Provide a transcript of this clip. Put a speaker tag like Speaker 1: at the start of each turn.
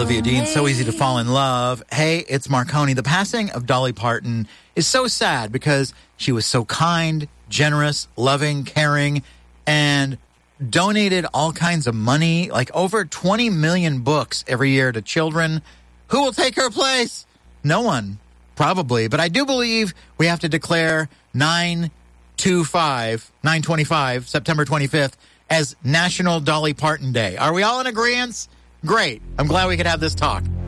Speaker 1: Olivia Dean, So Easy to Fall in Love. Hey, it's Marconi. The passing of Dolly Parton is so sad because she was so kind, generous, loving, caring, and donated all kinds of money, like over 20 million books every year to children. Who will take her place? No one, probably. But I do believe we have to declare 9/25, September 25th, as National Dolly Parton Day. Are we all in agreement? Great. I'm glad we could have this talk.